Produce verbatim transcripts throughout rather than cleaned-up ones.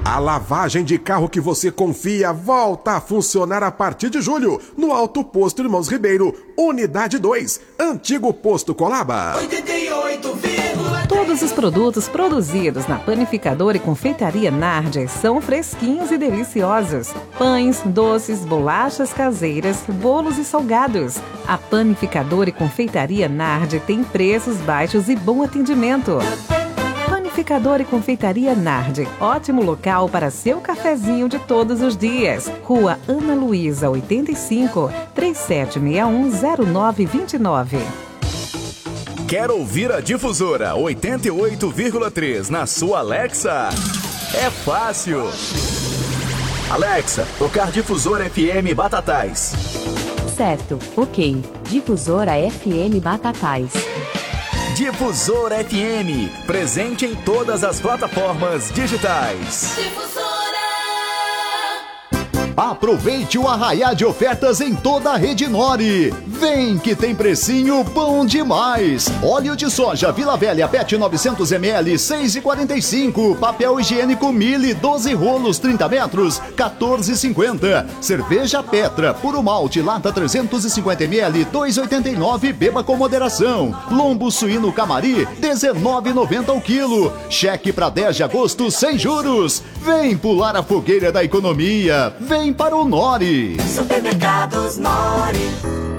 A lavagem de carro que você confia volta a funcionar a partir de julho no Alto Posto Irmãos Ribeiro, Unidade dois, Antigo Posto Colaba. oitenta e oito vírgula três. Todos os produtos produzidos na Panificadora e Confeitaria Nardi são fresquinhos e deliciosos. Pães, doces, bolachas caseiras, bolos e salgados. A Panificadora e Confeitaria Nardi tem preços baixos e bom atendimento. Panificadora e Confeitaria Nardi, ótimo local para seu cafezinho de todos os dias. Rua Ana Luísa, oitenta e cinco, trinta e sete sessenta e um, zero nove dois nove. Quer ouvir a Difusora oitenta e oito vírgula três na sua Alexa? É fácil. Alexa, tocar Difusora F M Batatais. Certo, ok. Difusora F M Batatais. Difusora F M, presente em todas as plataformas digitais. Difusora. Aproveite o arraiá de ofertas em toda a rede Nori. Vem que tem precinho bom demais. Óleo de soja Vila Velha P E T novecentos mililitros, seis reais e quarenta e cinco centavos. Papel higiênico Mille, doze rolos, trinta metros, quatorze reais e cinquenta centavos. Cerveja Petra, puro malte, lata trezentos e cinquenta mililitros, dois reais e oitenta e nove centavos. Beba com moderação. Lombo suíno Camari, dezenove reais e noventa centavos o quilo. Cheque para dez de agosto sem juros. Vem pular a fogueira da economia. Vem para o Nori. Supermercados Nori.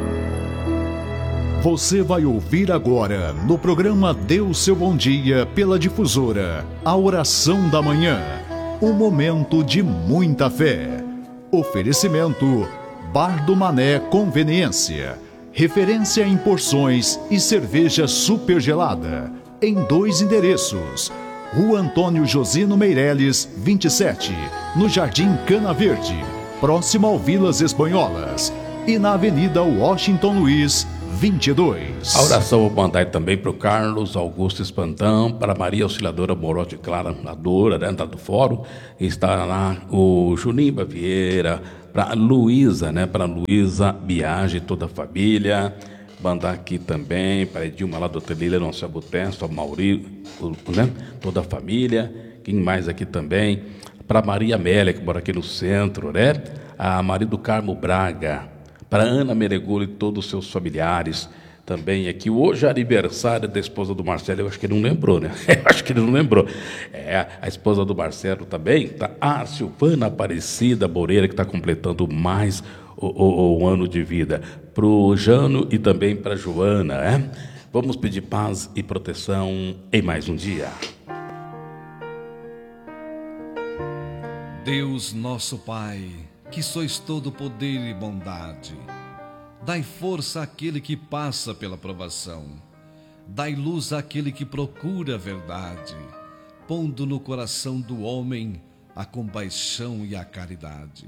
Você vai ouvir agora, no programa Deu Seu Bom Dia, pela Difusora, a oração da manhã. Um momento de muita fé. Oferecimento, Bar do Mané Conveniência. Referência em porções e cerveja super gelada. Em dois endereços. Rua Antônio Josino Meireles, vinte e sete, no Jardim Cana Verde, próximo ao Vilas Espanholas. E na Avenida Washington Luiz, vinte e dois. A oração vou mandar também para o Carlos Augusto Espantão, para a Maria Auxiliadora Moró de Clara, a Dora, né, do Fórum. Está lá o Juninho Vieira, para a Luísa, né, para a Luísa Biage, toda a família. Mandar aqui também para a Edilma lá do Hotelilha, nosso Abutesto, a Mauri, né, toda a família. Quem mais aqui também? Para a Maria Amélia, que mora aqui no centro, né? A Maria do Carmo Braga. Para Ana Meregolo e todos os seus familiares também aqui. Hoje é aniversário da esposa do Marcelo, eu acho que ele não lembrou, né? Eu acho que ele não lembrou. É, a esposa do Marcelo também, tá? A Silvana Aparecida Moreira, que está completando mais o, o, o ano de vida. Para o Jano e também para a Joana, né? Vamos pedir paz e proteção em mais um dia. Deus nosso Pai, que sois todo poder e bondade, dai força àquele que passa pela provação, dai luz àquele que procura a verdade, pondo no coração do homem a compaixão e a caridade.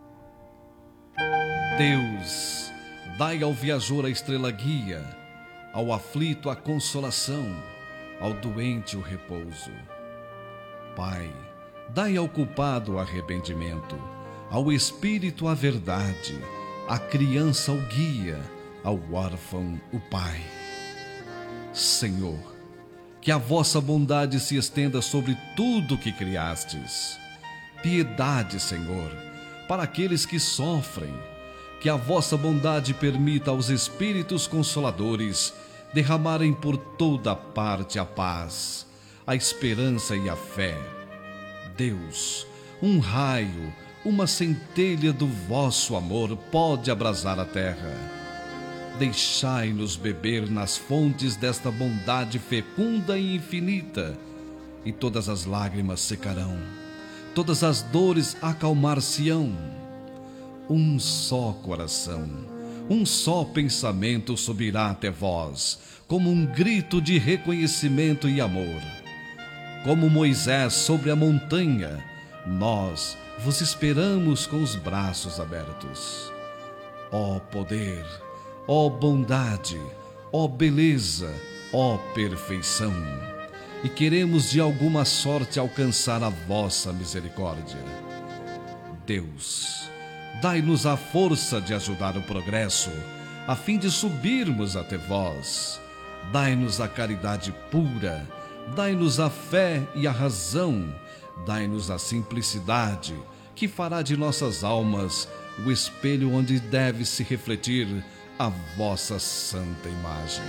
Deus, dai ao viajor a estrela guia, ao aflito a consolação, ao doente o repouso. Pai, dai ao culpado o arrependimento, ao espírito a verdade, à criança o guia, ao órfão o pai. Senhor, que a vossa bondade se estenda sobre tudo que criastes. Piedade, Senhor, para aqueles que sofrem, que a vossa bondade permita aos espíritos consoladores derramarem por toda parte a paz, a esperança e a fé. Deus, um raio, uma centelha do vosso amor pode abrasar a terra. Deixai-nos beber nas fontes desta bondade fecunda e infinita, e todas as lágrimas secarão, todas as dores acalmar-se-ão. Um só coração, um só pensamento subirá até vós, como um grito de reconhecimento e amor. Como Moisés sobre a montanha, nós vos esperamos com os braços abertos. Ó poder, ó bondade, ó beleza, ó perfeição, e queremos de alguma sorte alcançar a vossa misericórdia. Deus, dai-nos a força de ajudar o progresso, a fim de subirmos até vós. Dai-nos a caridade pura, dai-nos a fé e a razão, dai-nos a simplicidade, que fará de nossas almas o espelho onde deve se refletir a vossa santa imagem.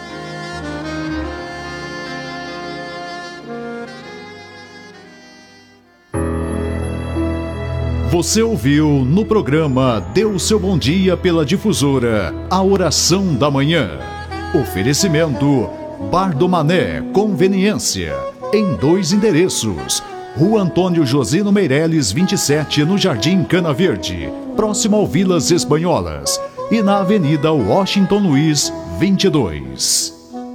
Você ouviu no programa Deu seu bom dia pela difusora A Oração da Manhã. Oferecimento Bar do Mané Conveniência, em dois endereços: Rua Antônio Josino Meireles vinte e sete, no Jardim Cana Verde, próximo ao Vilas Espanholas, e na Avenida Washington Luiz vinte e dois.